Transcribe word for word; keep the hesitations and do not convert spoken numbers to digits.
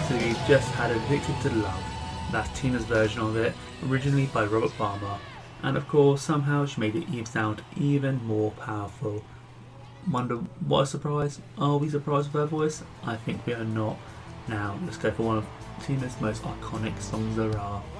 So we just had Addicted to Love. That's Tina's version of it, originally by Robert Palmer. And of course, somehow she made it sound even more powerful. Wonder what a surprise. Are we surprised with her voice? I think we are not. Now, let's go for one of Tina's most iconic songs there are.